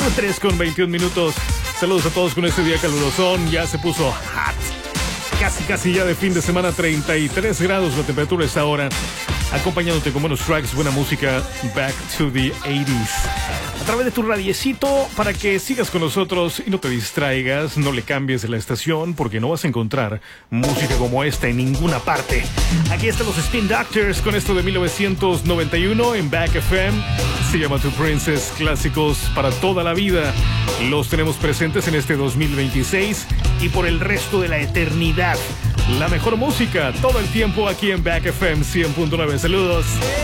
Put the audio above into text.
3:21. Saludos a todos con este día calurosón. Ya se puso hot. Casi ya de fin de semana. 33 grados la temperatura esta hora. Acompañándote con buenos tracks, buena música. Back to the 80s. A través de tu radiecito para que sigas con nosotros y no te distraigas, no le cambies de la estación porque no vas a encontrar música como esta en ninguna parte. Aquí están los Spin Doctors con esto de 1991 en Back FM. Se llama To Princess, clásicos para toda la vida. Los tenemos presentes en este 2026 y por el resto de la eternidad. La mejor música todo el tiempo aquí en Back FM 100.9. Saludos.